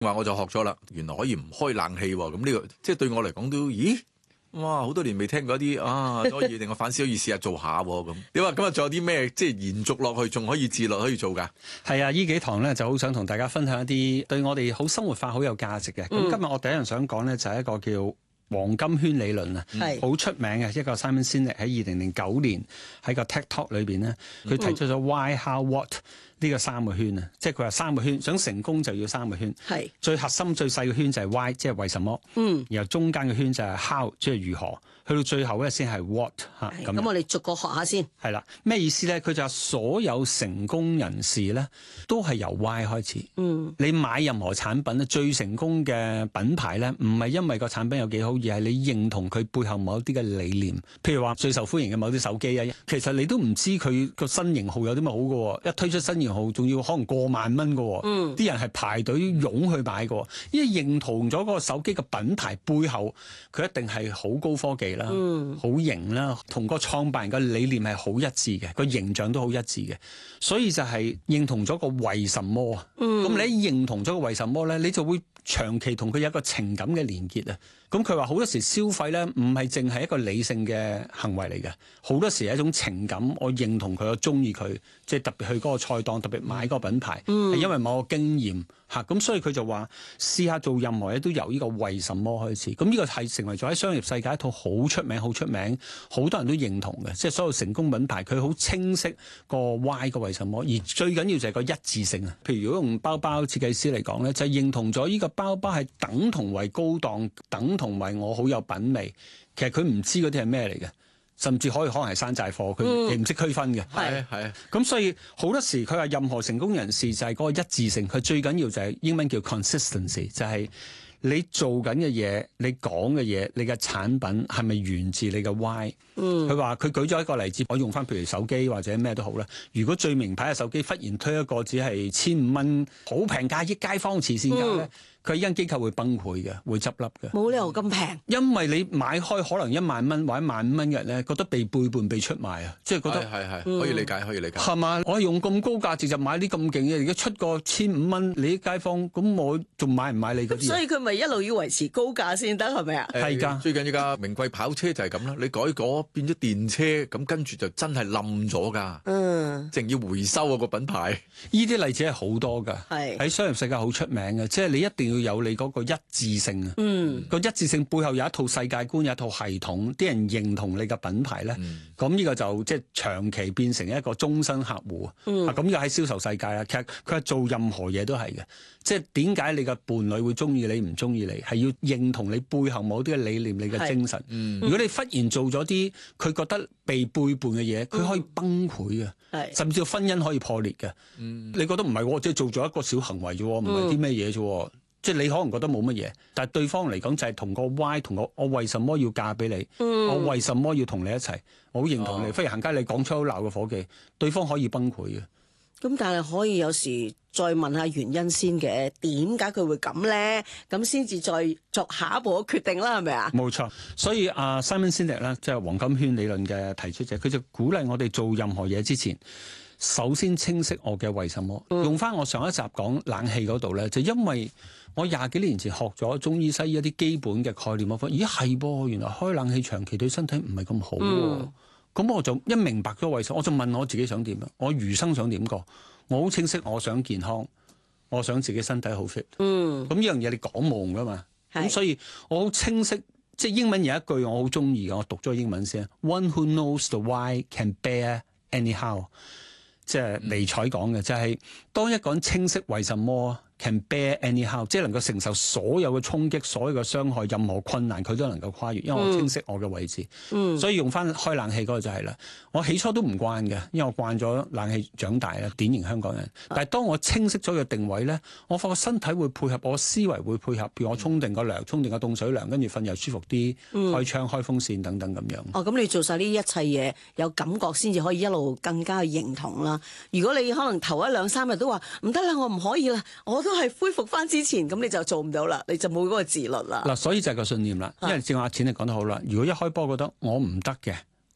話我就學咗啦，原來可以唔開冷氣喎。咁呢個即係對我嚟講都，咦？哇！好多年未聽過一啲可以令我反思，可以試下做下咁。你話今日仲有啲咩即係延續落去，仲可以自律可以做㗎？ 係啊，呢幾堂咧就好想同大家分享一啲對我哋好生活化、好有價值嘅。咁今日我第一樣想講咧就係一個叫黃金圈理論啊，好出名嘅一個 Simon Sinek 喺2009年喺個 TED Talk 裏邊咧，佢提出咗 Why、How、What 呢個3個圈啊，即係佢話3個圈想成功就要3個圈，最核心最細嘅圈就係 Why， 即係為什麼，然後中間嘅圈就係 How， 即係如何，去到最後咧先係 What 嚇。咁我哋逐個學下先。係啦，咩意思咧？佢就話所有成功人士咧都係由 Why 開始。你買任何產品咧，最成功嘅品牌咧，唔係因為個產品有幾好，而係你認同佢背後某一啲嘅理念。譬如話最受歡迎嘅某啲手機啊，其實你都唔知佢個新型號有啲乜好嘅，一推出新型號仲要可能過萬蚊嘅，啲人係排隊湧去買嘅，因為認同咗嗰個手機嘅品牌背後，佢一定係好高科技啦，好型啦，同個創辦人嘅理念係好一致嘅，個形象都好一致嘅，所以就係認同咗個為什麼啊。咁你一認同咗個為什麼咧，你就會長期同佢有一個情感嘅連結啊。咁佢話好多時消費咧唔係淨係一個理性嘅行為嚟嘅，好多時係一種情感，我認同佢，我中意佢，即係特別去嗰個菜檔，特別買嗰個品牌，係因為某個經驗嚇。咁所以佢就話試下做任何嘢都由呢個為什麼開始。咁呢個係成為咗喺商業世界一套好出名，好多人都認同嘅，即係所有成功品牌佢好清晰個 why 個為什麼，而最緊要就係個一致性啊。譬如如果用包包設計師嚟講咧，就係認同咗呢個包包係等同為高檔，等同為我好有品味。其實佢唔知嗰啲係咩嚟嘅，甚至可能係山寨貨，佢亦唔識區分嘅。係咁所以好多時佢話任何成功人士就係嗰個一致性，佢最緊要就係英文叫 consistency， 就係你做緊嘅嘢，你講嘅嘢，你嘅產品係咪源自你嘅 why？佢話佢舉咗一個例子，我用翻譬如手機或者咩都好啦。如果最名牌嘅手機忽然推一個只係1500蚊，好平價益街坊慈善家咧，佢呢間機構會崩潰嘅，會執笠嘅。冇理由咁平，因為你買開可能1萬蚊或者15000蚊嘅人咧，覺得被背叛、被出賣啊，即係覺得係可以理解，可以理解。 係嘛？我用咁高價值就買啲咁勁嘅，而家出個1500蚊，你啲街坊咁我仲買唔買你嗰啲？所以佢咪一路要維持高價先得，係咪啊？係㗎。最近呢架名貴跑車就係咁啦，你改嗰變咗電車，咁跟住就真係冧咗㗎。淨要回收個品牌。呢啲例子係好多㗎，喺商業世界好出名嘅，即係你一定要有你嗰個一致性啊。個一致性背後有一套世界觀，有一套系統，啲人認同你嘅品牌咧，咁呢個就即係長期變成一個終身客戶啊。咁又喺銷售世界啊，其實佢係做任何嘢都係嘅。即係點解你嘅伴侶會中意你唔中意你，係要認同你背後某啲嘅理念，你嘅精神。如果你忽然做咗啲佢覺得被背叛嘅嘢，佢可以崩潰嘅，甚至婚姻可以破裂嘅。你覺得唔係，即係做咗一個小行為啫，唔係啲咩嘢啫。即係你可能覺得冇乜嘢，但係對方嚟講就係同個 why， 同我為什麼要嫁俾你，我為什麼要同你一齊，我好認同你。忽然行街你講粗口鬧個伙計，對方可以崩潰嘅。咁但係可以有時再問下原因先嘅，點解佢會咁咧？咁先至再作下一步嘅決定啦，係咪啊？冇錯，所以Simon Sinek 咧，即係黃金圈理論嘅提出者，佢就鼓勵我哋做任何嘢之前，首先清晰我嘅為什麼。用翻我上一集講冷氣嗰度咧，就因為我20幾年前學咗中醫西醫一啲基本嘅概念，我發現咦係噃，原來開冷氣長期對身體唔係咁好喎。咁我就一明白咗為什麼，我就問我自己想點啊？我餘生想點過？我好清晰，我想健康，我想自己身體好 fit。咁呢樣嘢你講冇用噶嘛？咁所以我好清晰，即係英文有一句我好中意嘅，我讀咗英文先。One who knows the why can bear anyhow。即係尼采講嘅，就係當一個人清晰為什麼can bear anyhow， 即係能夠承受所有嘅衝擊、所有嘅傷害、任何困難，佢都能夠跨越，因為我清晰我嘅位置。所以用翻開冷氣嗰個就係啦。我起初都唔慣嘅，因為我慣咗冷氣長大啦，典型香港人。但係當我清晰咗個定位咧，我發覺身體會配合，我思維會配合，譬如我沖定個涼，沖定個凍水涼，跟住瞓又舒服啲，開窗開風扇等等咁樣。咁你做晒呢一切嘢，有感覺先至可以一路更加去認同啦。如果你可能頭1、2、3日都話唔得啦，我唔可以啦，我都係恢復翻之前，咁你就做唔到啦，你就冇嗰個自律啦。嗱，所以就係個信念啦。因為正話阿錢你講得好啦，如果一開波覺得我唔得嘅，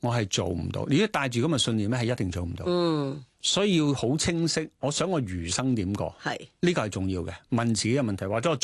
我係做唔到。如果帶住咁嘅信念咧，係一定做唔到。所以要好清晰，我想我餘生點過，呢個係重要嘅。問自己嘅問題，或者我